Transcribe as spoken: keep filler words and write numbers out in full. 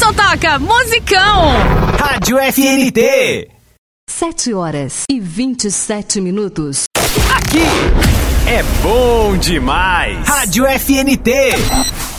só toca musicão. Rádio F N T. Sete horas e vinte e sete minutos. Aqui é bom demais. Rádio F N T.